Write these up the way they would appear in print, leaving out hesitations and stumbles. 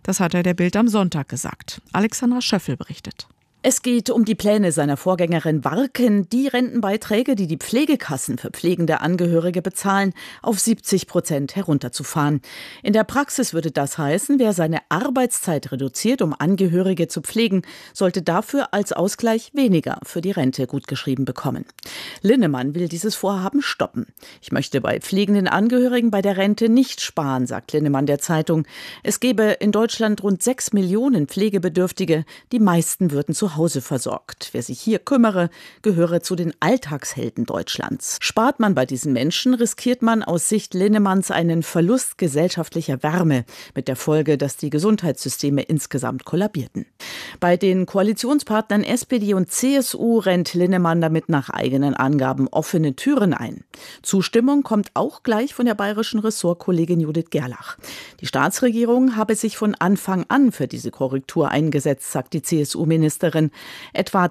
Das hat er der Bild am Sonntag gesagt. Alexandra Schöffel berichtet. Es geht um die Pläne seiner Vorgängerin Warken, die Rentenbeiträge, die die Pflegekassen für pflegende Angehörige bezahlen, auf 70% herunterzufahren. In der Praxis würde das heißen, wer seine Arbeitszeit reduziert, um Angehörige zu pflegen, sollte dafür als Ausgleich weniger für die Rente gutgeschrieben bekommen. Linnemann will dieses Vorhaben stoppen. Ich möchte bei pflegenden Angehörigen bei der Rente nicht sparen, sagt Linnemann der Zeitung. Es gäbe in Deutschland rund 6 Millionen Pflegebedürftige, die meisten würden zu Hause versorgt. Wer sich hier kümmere, gehöre zu den Alltagshelden Deutschlands. Spart man bei diesen Menschen, riskiert man aus Sicht Linnemanns einen Verlust gesellschaftlicher Wärme, mit der Folge, dass die Gesundheitssysteme insgesamt kollabierten. Bei den Koalitionspartnern SPD und CSU rennt Linnemann damit nach eigenen Angaben offene Türen ein. Zustimmung kommt auch gleich von der bayerischen Ressortkollegin Judith Gerlach. Die Staatsregierung habe sich von Anfang an für diese Korrektur eingesetzt, sagt die CSU-Ministerin. Etwa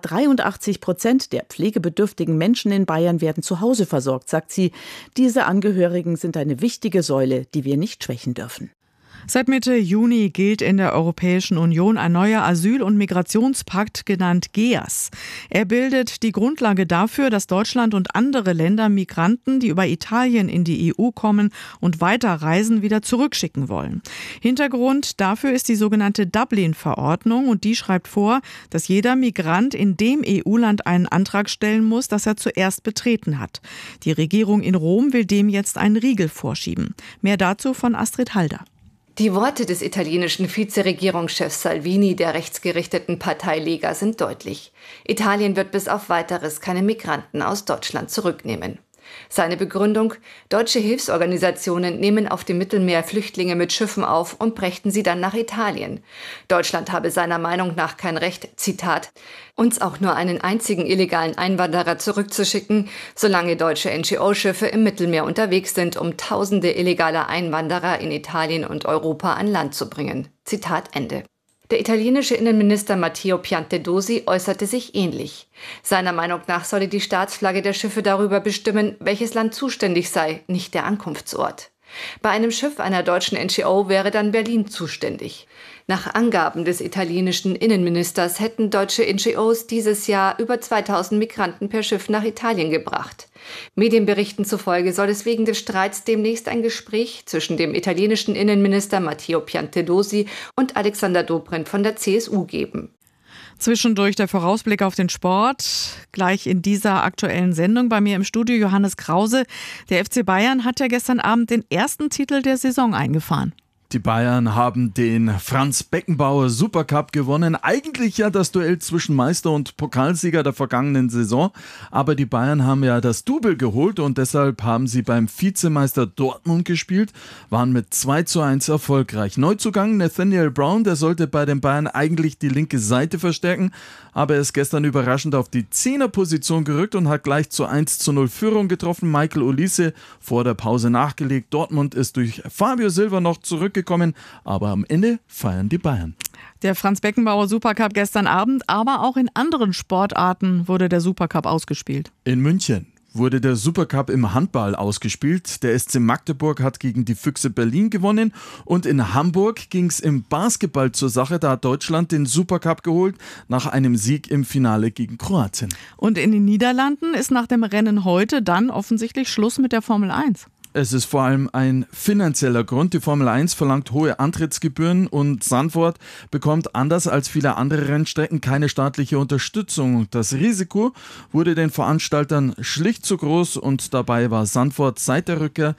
83% der pflegebedürftigen Menschen in Bayern werden zu Hause versorgt, sagt sie. Diese Angehörigen sind eine wichtige Säule, die wir nicht schwächen dürfen. Seit Mitte Juni gilt in der Europäischen Union ein neuer Asyl- und Migrationspakt, genannt GEAS. Er bildet die Grundlage dafür, dass Deutschland und andere Länder Migranten, die über Italien in die EU kommen und weiterreisen, wieder zurückschicken wollen. Hintergrund dafür ist die sogenannte Dublin-Verordnung, und die schreibt vor, dass jeder Migrant in dem EU-Land einen Antrag stellen muss, das er zuerst betreten hat. Die Regierung in Rom will dem jetzt einen Riegel vorschieben. Mehr dazu von Astrid Halder. Die Worte des italienischen Vizeregierungschefs Salvini der rechtsgerichteten Partei Lega sind deutlich. Italien wird bis auf Weiteres keine Migranten aus Deutschland zurücknehmen. Seine Begründung: Deutsche Hilfsorganisationen nehmen auf dem Mittelmeer Flüchtlinge mit Schiffen auf und brächten sie dann nach Italien. Deutschland habe seiner Meinung nach kein Recht, Zitat, uns auch nur einen einzigen illegalen Einwanderer zurückzuschicken, solange deutsche NGO-Schiffe im Mittelmeer unterwegs sind, um tausende illegaler Einwanderer in Italien und Europa an Land zu bringen. Zitat Ende. Der italienische Innenminister Matteo Piantedosi äußerte sich ähnlich. Seiner Meinung nach solle die Staatsflagge der Schiffe darüber bestimmen, welches Land zuständig sei, nicht der Ankunftsort. Bei einem Schiff einer deutschen NGO wäre dann Berlin zuständig. Nach Angaben des italienischen Innenministers hätten deutsche NGOs dieses Jahr über 2000 Migranten per Schiff nach Italien gebracht. Medienberichten zufolge soll es wegen des Streits demnächst ein Gespräch zwischen dem italienischen Innenminister Matteo Piantedosi und Alexander Dobrindt von der CSU geben. Zwischendurch der Vorausblick auf den Sport. Gleich in dieser aktuellen Sendung bei mir im Studio Johannes Krause. Der FC Bayern hat ja gestern Abend den ersten Titel der Saison eingefahren. Die Bayern haben den Franz-Beckenbauer Supercup gewonnen. Eigentlich ja das Duell zwischen Meister und Pokalsieger der vergangenen Saison. Aber die Bayern haben ja das Double geholt und deshalb haben sie beim Vizemeister Dortmund gespielt, waren mit 2:1 erfolgreich. Neuzugang Nathaniel Brown, der sollte bei den Bayern eigentlich die linke Seite verstärken, aber er ist gestern überraschend auf die Zehnerposition gerückt und hat gleich zur 1:0 Führung getroffen. Michael Olise vor der Pause nachgelegt. Dortmund ist durch Fabio Silva noch zurückgekommen, aber am Ende feiern die Bayern. Der Franz-Beckenbauer Supercup gestern Abend, aber auch in anderen Sportarten wurde der Supercup ausgespielt. In München wurde der Supercup im Handball ausgespielt. Der SC Magdeburg hat gegen die Füchse Berlin gewonnen und in Hamburg ging es im Basketball zur Sache. Da hat Deutschland den Supercup geholt nach einem Sieg im Finale gegen Kroatien. Und in den Niederlanden ist nach dem Rennen heute dann offensichtlich Schluss mit der Formel 1. Es ist vor allem ein finanzieller Grund. Die Formel 1 verlangt hohe Antrittsgebühren und Zandvoort bekommt anders als viele andere Rennstrecken keine staatliche Unterstützung. Das Risiko wurde den Veranstaltern schlicht zu groß und dabei war Zandvoort seit der Rückkehr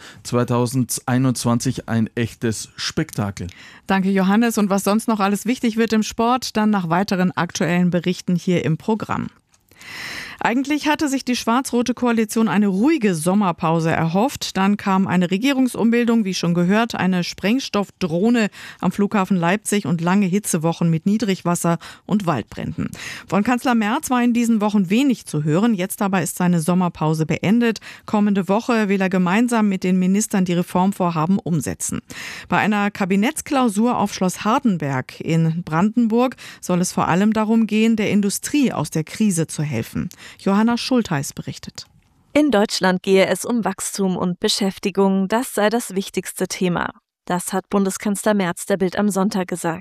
2021 ein echtes Spektakel. Danke Johannes, und was sonst noch alles wichtig wird im Sport, dann nach weiteren aktuellen Berichten hier im Programm. Eigentlich hatte sich die schwarz-rote Koalition eine ruhige Sommerpause erhofft. Dann kam eine Regierungsumbildung, wie schon gehört, eine Sprengstoffdrohne am Flughafen Leipzig und lange Hitzewochen mit Niedrigwasser und Waldbränden. Von Kanzler Merz war in diesen Wochen wenig zu hören. Jetzt aber ist seine Sommerpause beendet. Kommende Woche will er gemeinsam mit den Ministern die Reformvorhaben umsetzen. Bei einer Kabinettsklausur auf Schloss Hardenberg in Brandenburg soll es vor allem darum gehen, der Industrie aus der Krise zu helfen. Johanna Schultheis berichtet. In Deutschland gehe es um Wachstum und Beschäftigung, das sei das wichtigste Thema. Das hat Bundeskanzler Merz der Bild am Sonntag gesagt.